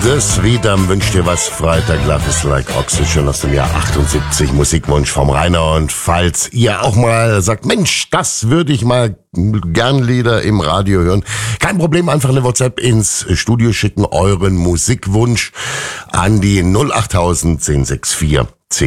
Das Wiedam wünscht dir was. Freitag, Love is like Oxygen aus dem Jahr 78. Musikwunsch vom Rainer. Und falls ihr auch mal sagt, Mensch, das würde ich mal gern Lieder im Radio hören. Kein Problem, einfach eine WhatsApp ins Studio schicken, euren Musikwunsch an die 08000 1064